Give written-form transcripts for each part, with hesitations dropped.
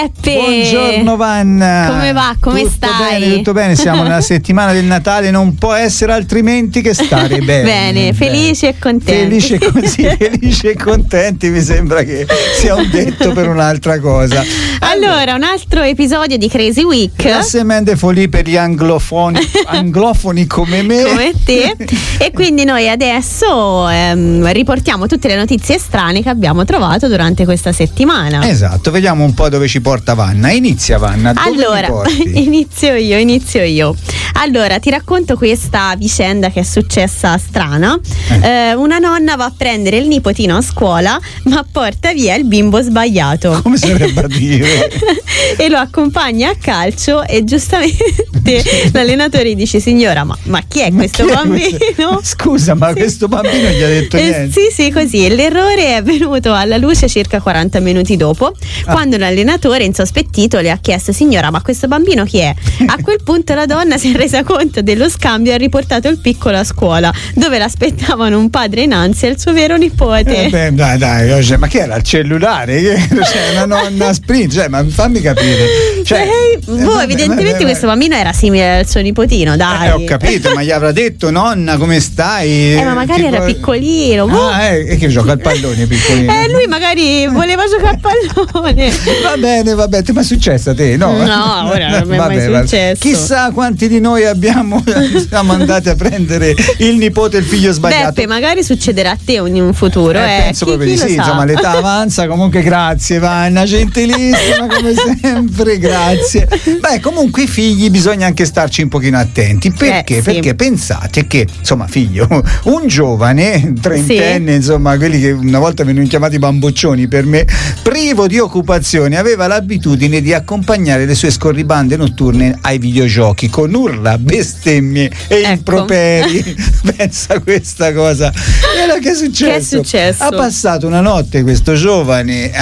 Buongiorno Vanna. Come va? Come tutto stai? Bene, tutto bene, siamo nella settimana del Natale, non può essere altrimenti che stare bene. Bene, felici e contenti. Felici e contenti, mi sembra che sia un detto per un'altra cosa. Allora, un altro episodio di Crazy Week. La semaine de folie per gli anglofoni come me. Come te. E quindi noi adesso riportiamo tutte le notizie strane che abbiamo trovato durante questa settimana. Esatto, vediamo un po' dove ci porta Vanna. Inizia Vanna, dove allora, mi porti? inizio io. Allora, ti racconto questa vicenda che è successa strana. Una nonna va a prendere il nipotino a scuola, ma porta via il bimbo sbagliato. Come sarebbe a dire? E lo accompagna a calcio e giustamente l'allenatore dice: signora, ma chi è questo bambino? Scusa, ma questo bambino gli ha detto niente? Sì, così. L'errore è venuto alla luce circa 40 minuti dopo, quando l'allenatore, insospettito, le ha chiesto: signora, ma questo bambino chi è? A quel punto la donna si è resa conto dello scambio e ha riportato il piccolo a scuola, dove l'aspettavano un padre in ansia e il suo vero nipote. Dai, ma che era il cellulare? C'è una nonna sprint, ma fammi capire. Evidentemente questo bambino era simile al suo nipotino, dai. Ho capito, ma gli avrà detto: nonna, come stai? Ma magari era piccolino. E che gioca al pallone piccolino? Lui magari voleva giocare a pallone. Va bene, ti è successo a te? No, ora non mi è mai successo. Chissà quanti di noi siamo andati a prendere il nipote e il figlio sbagliato. Beppe, magari succederà a te in un futuro. Penso proprio di sì, insomma, l'età avanza. Comunque grazie Vanna, gentilissima come sempre, grazie. Comunque i figli bisogna anche starci un pochino attenti. Perché? Sì. Perché pensate che, insomma, figlio, un giovane trentenne, insomma, quelli che una volta venivano chiamati bamboccioni per me, privo di occupazione, aveva l'abitudine di accompagnare le sue scorribande notturne ai videogiochi con urla, bestemmie e improperi. Pensa a questa cosa. E allora che è successo? Ha passato una notte questo giovane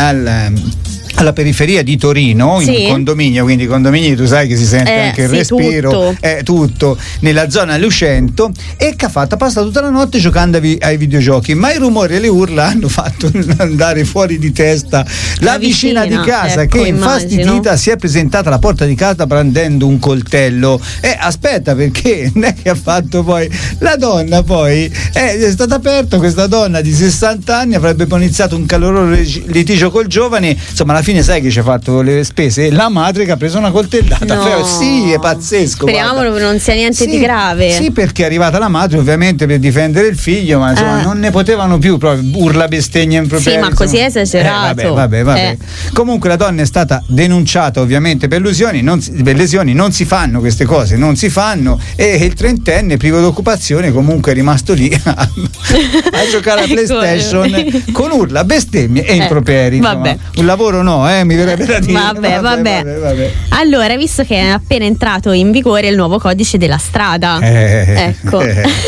alla periferia di Torino, in un condominio, quindi condomini tu sai che si sente anche il respiro, tutto nella zona Lucento, e che ha passato tutta la notte giocando ai videogiochi, ma i rumori e le urla hanno fatto andare fuori di testa la vicina di casa, che infastidita si è presentata alla porta di casa brandendo un coltello. Aspetta, perché non è che ha fatto poi la donna, poi è stata aperta questa donna di 60 anni, avrebbe poi iniziato un caloroso litigio col giovane, insomma alla fine sai che ci ha fatto le spese? La madre che ha preso una coltellata. No. Sì, è pazzesco. Speriamo non sia niente di grave. Sì, perché è arrivata la madre ovviamente per difendere il figlio, ma insomma non ne potevano più, proprio urla, bestemmie, improperi. Sì, ma così è esagerato. Vabbè. Comunque la donna è stata denunciata ovviamente per lesioni, non si fanno queste cose, non si fanno, e il trentenne privo d'occupazione comunque è rimasto lì a giocare a PlayStation con urla, bestemmie e improperi. Vabbè. Un lavoro no, mi verrebbe da dire. Vabbè. Allora, visto che è appena entrato in vigore il nuovo codice della strada, ecco.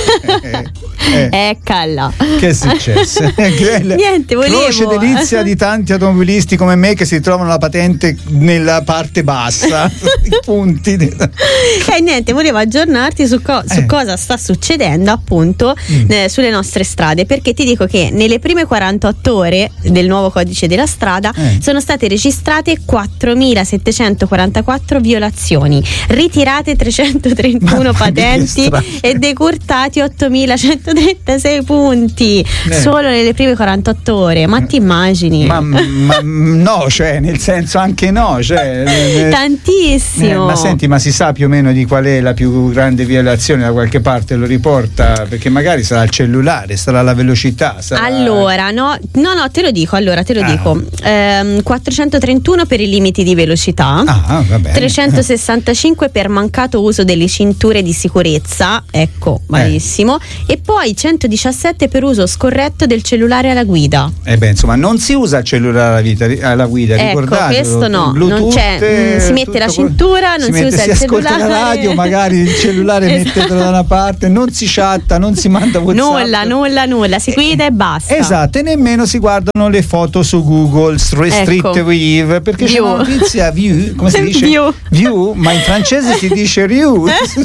Eccola. Che è successo? Niente, volevo. Croce delizia di tanti automobilisti come me che si trovano la patente nella parte bassa, i punti. Niente, volevo aggiornarti su cosa sta succedendo appunto sulle nostre strade, perché ti dico che nelle prime 48 ore del nuovo codice della strada sono state registrate 4.744 violazioni, ritirate 331 patenti e decurtati 8.136 punti solo nelle prime 48 ore. Ma ti immagini? Ma no, cioè nel senso anche no, cioè tantissimo. Ma senti, ma si sa più o meno di qual è la più grande violazione? Da qualche parte lo riporta? Perché magari sarà il cellulare, sarà la velocità, sarà... Allora no, te lo dico. 431 per i limiti di velocità, 365 per mancato uso delle cinture di sicurezza, ecco, malissimo, e poi 117 per uso scorretto del cellulare alla guida. Insomma, non si usa il cellulare alla guida, ricordate? Questo no, Bluetooth, non c'è, si mette la cintura, non si usa il cellulare. Si ascolta la radio, magari il cellulare mettetelo da una parte, non si chatta, non si manda WhatsApp. Nulla, si guida e basta. Esatto, e nemmeno si guardano le foto su Google Street Streetweave, perché c'è una notizia View, come si dice? View, ma in francese si dice Rue.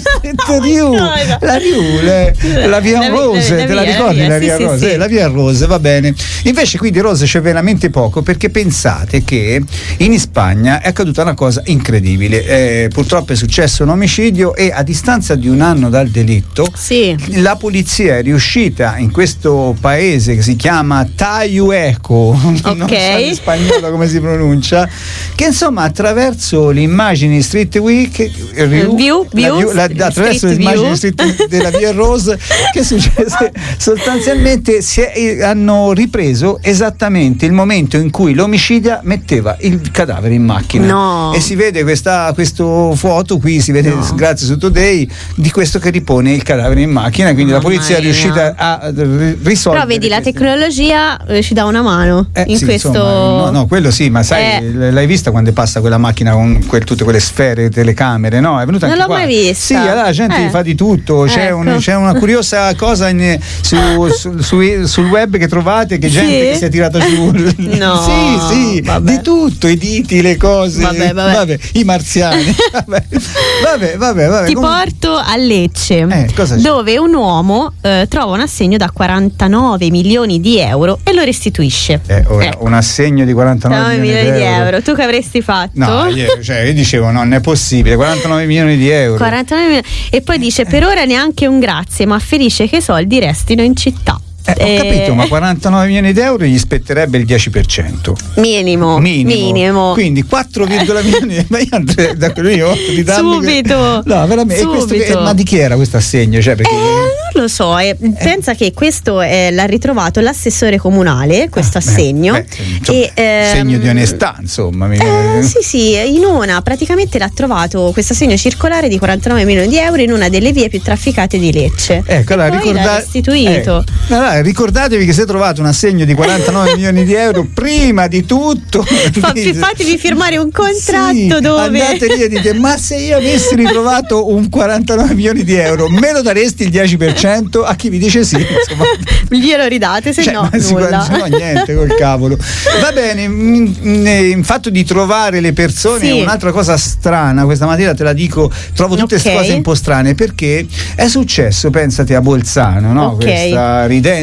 La Rue, la Via Rose, te la ricordi la Via Rose? Sì. La Via Rose, va bene. Invece qui di rose c'è veramente poco, perché pensate che in Spagna è accaduta una cosa incredibile. Purtroppo è successo un omicidio e a distanza di un anno dal delitto la polizia è riuscita in questo paese che si chiama Tayueco, non so in spagnolo come si pronuncia, che insomma attraverso le immagini Street Week attraverso le immagini Street della Via Rose, che successe sostanzialmente hanno ripreso esattamente il momento in cui l'omicida metteva il cadavere in macchina, e si vede questo foto qui, si vede grazie su Today di questo che ripone il cadavere in macchina, quindi la polizia è riuscita a risolvere. Però vedi, la tecnologia ci dà una mano in questo. Insomma, no, quello sì, ma sai, l'hai vista quando passa quella macchina con tutte quelle sfere, telecamere, no? È venuta non anche l'ho qua. mai vista. Sì, allora la gente fa di tutto, c'è una curiosa cosa sul web che trovate, che gente che si è tirata giù. Sì, vabbè. Di tutto, i diti, le cose, vabbè, i marziani. vabbè. Ti porto a Lecce, dove un uomo trova un assegno da 49 milioni di euro e lo restituisce. Un assegno di 49 milioni di euro. Tu che avresti fatto? No, io dicevo non è possibile, 49 milioni di euro. 49 milioni. E poi dice: per ora neanche un grazie, ma felice che i soldi restino in città. Ho capito, ma 49 milioni di euro gli spetterebbe il 10%. Minimo. Quindi 4, milioni. Ma io andrei da quello subito. No, veramente. Subito. Ma di chi era questo assegno? Perché non lo so, pensa che questo l'ha ritrovato l'assessore comunale, questo assegno. Segno di onestà, insomma. Sì, praticamente l'ha trovato questo assegno circolare di 49 milioni di euro in una delle vie più trafficate di Lecce. Allora l'ha restituito. Ricordatevi che se trovate un assegno di 49 milioni di euro, prima di tutto fatevi firmare un contratto dove andate lì e dite: ma se io avessi ritrovato un 49 milioni di euro, me lo daresti il 10%? A chi vi dice sì, insomma. Glielo ridate, se no nulla. No, niente, col cavolo. Va bene, in fatto di trovare le persone, un'altra cosa strana, questa mattina te la dico, trovo tutte queste cose un po' strane, perché è successo, pensate, a Bolzano, no? Questa ridente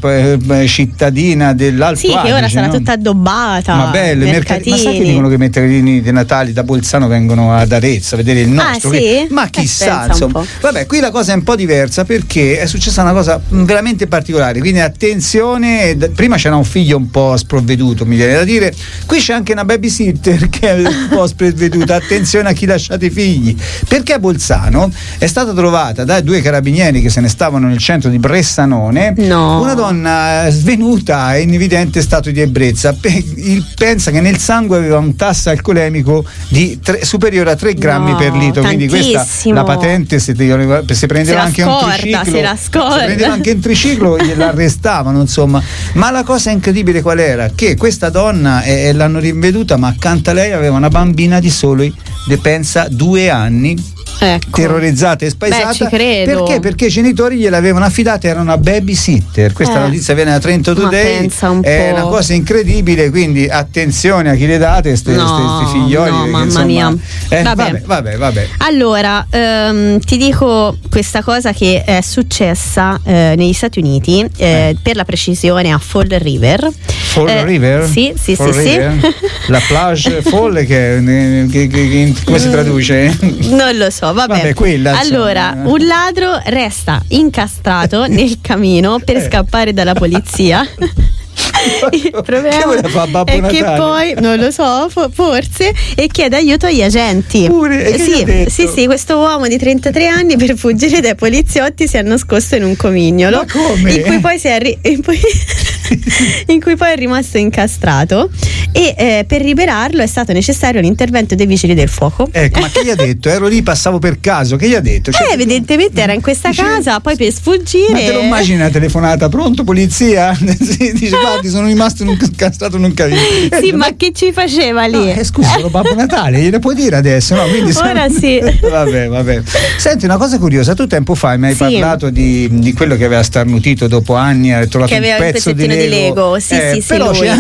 cittadina dell'Alto Adige, che ora sarà tutta addobbata. Ma bello, ma sai che dicono che i mercatini di Natali da Bolzano vengono ad Arezzo a vedere il nostro? Ma chissà, insomma. Vabbè, qui la cosa è un po' diversa, perché è successa una cosa veramente particolare, quindi attenzione. Prima c'era un figlio un po' sprovveduto, mi viene da dire, qui c'è anche una babysitter che è un po' sprovveduta. Attenzione a chi lasciate i figli, perché a Bolzano è stata trovata da 2 carabinieri che se ne stavano nel centro di Bressanone una donna svenuta e in evidente stato di ebbrezza. Pensa che nel sangue aveva un tasso alcolemico di superiore a 3 grammi per litro, quindi questa la patente, se prendeva anche un triciclo gliel'arrestavano, insomma. Ma la cosa incredibile qual era? Che questa donna l'hanno rinveduta, ma accanto a lei aveva una bambina di soli, pensa, 2 anni. Terrorizzata e spaesata. Ci credo. Perché i genitori gliel'avevano affidata, era una babysitter. Questa notizia viene da Trento Today, è una cosa incredibile, quindi attenzione a chi le date questi figlioli, mamma mia. Vabbè. Allora, ti dico questa cosa che è successa negli Stati Uniti, per la precisione a Fall River. River? Sì. La plage Fall, come si traduce? Non lo so, vabbè quella, allora, un ladro resta incastrato nel camino per scappare dalla polizia. Il problema è che poi non lo so, forse, e chiede aiuto agli agenti. Sì, questo uomo di 33 anni per fuggire dai poliziotti si è nascosto in un comignolo. Ma come? In cui poi è rimasto incastrato, e per liberarlo è stato necessario l'intervento dei vigili del fuoco. Ma che gli ha detto? Ero lì, passavo per caso, che gli ha detto? Evidentemente era in questa casa, poi per sfuggire. Ma te lo immagini una telefonata? Pronto, polizia? Dice: guardi, sono rimasto incastrato in un camino. Ma che ci faceva lì? Scusa, ero Babbo Natale, glielo puoi dire adesso? No, quindi ora sì. Vabbè. Senti, una cosa curiosa, tu tempo fa mi hai parlato di quello che aveva starnutito dopo anni, hai trovato un pezzo di Lego. Sì, però lui.